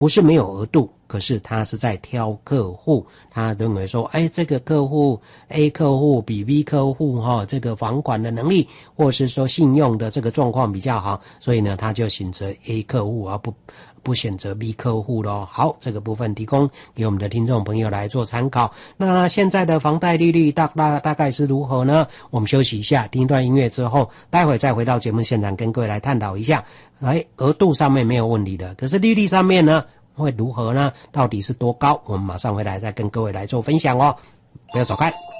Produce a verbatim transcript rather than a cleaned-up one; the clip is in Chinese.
不是没有额度，可是他是在挑客户，他认为说，哎，这个客户 A 客户比 B 客户哈、哦，这个房款的能力或是说信用的这个状况比较好，所以呢，他就选择 A 客户而不不选择 B 客户咯。好，这个部分提供给我们的听众朋友来做参考。那现在的房贷利率大大大概是如何呢？我们休息一下，听一段音乐之后，待会再回到节目现场跟各位来探讨一下。哎，额度上面没有问题的，可是利率上面呢会如何呢？到底是多高？我们马上回来再跟各位来做分享哦，不要走开。